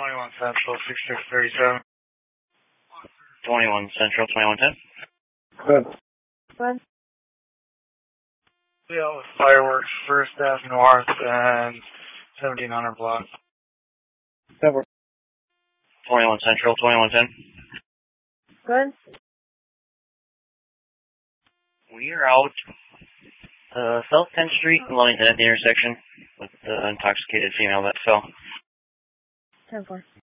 21 Central, 6637. 21 Central, 2110. Good. Good. Yeah, with fireworks, First Ave North and 1700 block. That works. 21 Central, 2110. Good. We are out South 10th Street and Ludington at the intersection with the intoxicated female that fell. 10-4.